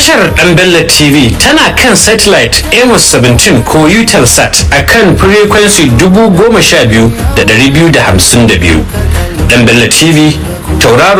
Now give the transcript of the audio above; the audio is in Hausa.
Tashar Dan Bello TV tana kan satellite Amos 17 ko Eutelsat a kan frequency 12252. Dan Bello TV, tauraro